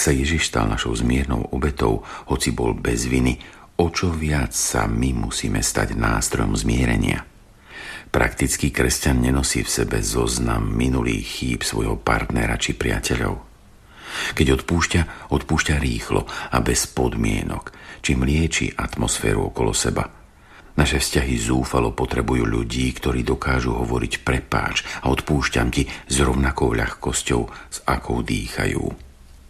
sa Ježiš stal našou zmiernou obetou, hoci bol bez viny, o čo viac sa my musíme stať nástrojom zmierenia. Praktický kresťan nenosí v sebe zoznam minulých chýb svojho partnera či priateľov. Keď odpúšťa rýchlo a bez podmienok, čím lieči atmosféru okolo seba. Naše vzťahy zúfalo potrebujú ľudí, ktorí dokážu hovoriť prepáč a odpúšťam ti s rovnakou ľahkosťou, s akou dýchajú.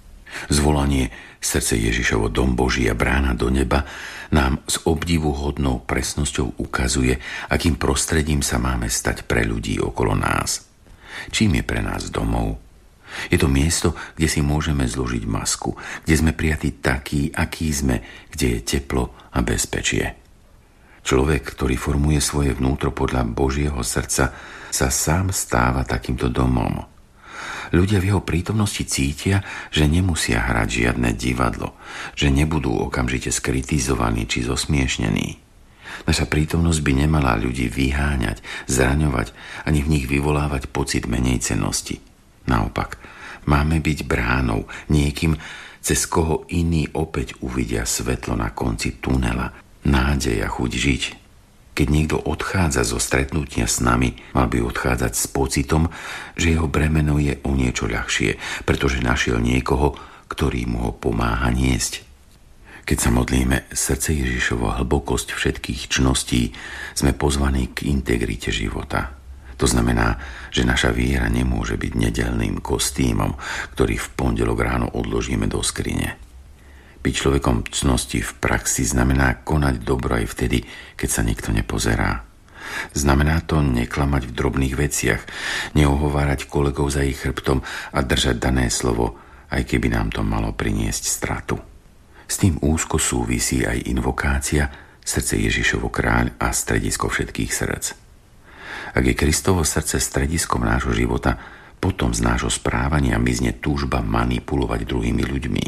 Zvolanie Srdce Ježišovo, dom Boží a brána do neba nám s obdivuhodnou presnosťou ukazuje, akým prostredím sa máme stať pre ľudí okolo nás. Čím je pre nás domov? Je to miesto, kde si môžeme zložiť masku, kde sme prijatí takí, akí sme, kde je teplo a bezpečie. Človek, ktorý formuje svoje vnútro podľa Božieho srdca, sa sám stáva takýmto domom. Ľudia v jeho prítomnosti cítia, že nemusia hrať žiadne divadlo, že nebudú okamžite skritizovaní či zosmiešnení. Naša prítomnosť by nemala ľudí vyháňať, zraňovať, ani v nich vyvolávať pocit menejcennosti. Naopak, máme byť bránou, niekým, cez koho iní opäť uvidia svetlo na konci tunela, nádej a chuť žiť. Keď niekto odchádza zo stretnutia s nami, mal by odchádzať s pocitom, že jeho bremeno je o niečo ľahšie, pretože našiel niekoho, ktorý mu ho pomáha niesť. Keď sa modlíme Srdce Ježišovo, hlbokosť všetkých čností, sme pozvaní k integrite života. To znamená, že naša viera nemôže byť nedeľným kostýmom, ktorý v pondelok ráno odložíme do skrine. Byť človekom cnosti v praxi znamená konať dobro aj vtedy, keď sa nikto nepozerá. Znamená to neklamať v drobných veciach, neohovárať kolegov za ich chrbtom a držať dané slovo, aj keby nám to malo priniesť stratu. S tým úzko súvisí aj invokácia Srdce Ježišovo kráľ a stredisko všetkých srdc. Ak je Kristovo srdce strediskom nášho života, potom z nášho správania mizne túžba manipulovať druhými ľuďmi.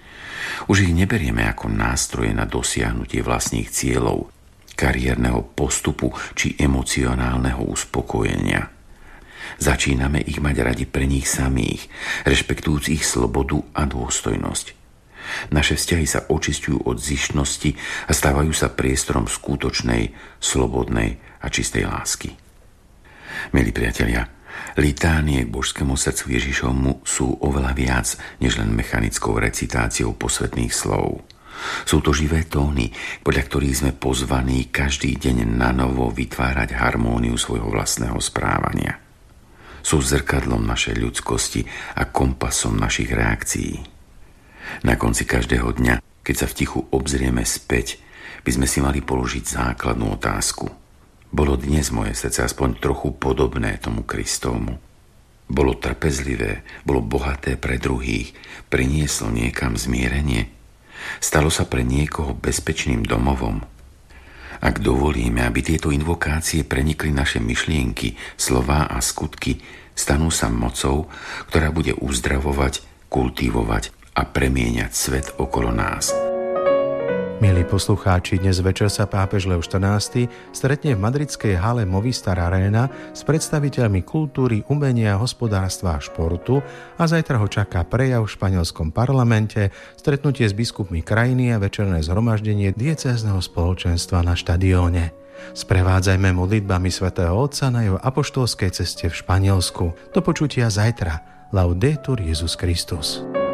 Už ich neberieme ako nástroje na dosiahnutie vlastných cieľov, kariérneho postupu či emocionálneho uspokojenia. Začíname ich mať radi pre nich samých, rešpektujúc ich slobodu a dôstojnosť. Naše vzťahy sa očisťujú od zištnosti a stávajú sa priestorom skutočnej, slobodnej a čistej lásky. Milí priatelia, litánie k božskému srdcu Ježišovmu sú oveľa viac než len mechanickou recitáciou posvätných slov. Sú to živé tóny, podľa ktorých sme pozvaní každý deň na novo vytvárať harmóniu svojho vlastného správania. Sú zrkadlom našej ľudskosti a kompasom našich reakcií. Na konci každého dňa, keď sa v tichu obzrieme späť, by sme si mali položiť základnú otázku. Bolo dnes moje srdce aspoň trochu podobné tomu Kristovmu? Bolo trpezlivé, bolo bohaté pre druhých, prinieslo niekam zmierenie? Stalo sa pre niekoho bezpečným domovom? Ak dovolíme, aby tieto invokácie prenikli naše myšlienky, slová a skutky, stanú sa mocou, ktorá bude uzdravovať, kultivovať a premieňať svet okolo nás. Milí poslucháči, dnes večer sa pápež Leo XIV stretne v madridskej hale Movistar Arena s predstaviteľmi kultúry, umenia, hospodárstva a športu a zajtra ho čaká prejav v španielskom parlamente, stretnutie s biskupmi krajiny a večerné zhromaždenie diecézneho spoločenstva na štadióne. Sprevádzajme modlitbami svätého Otca na jeho apoštolskej ceste v Španielsku. Do počutia zajtra. Laudetur Jesus Christus.